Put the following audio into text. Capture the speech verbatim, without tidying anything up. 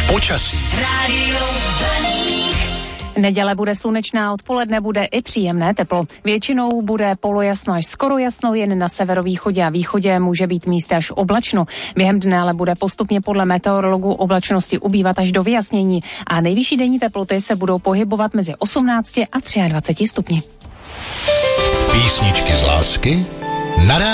Počasí. Rádio Neděle bude slunečná, odpoledne bude i příjemné teplo. Většinou bude polojasno až skoro jasno, jen na severovýchodě a východě může být místy až oblačno. Během dne ale bude postupně podle meteorologů oblačnosti ubývat až do vyjasnění a nejvyšší denní teploty se budou pohybovat mezi osmnácti a dvaceti třemi stupni. Písničky z lásky na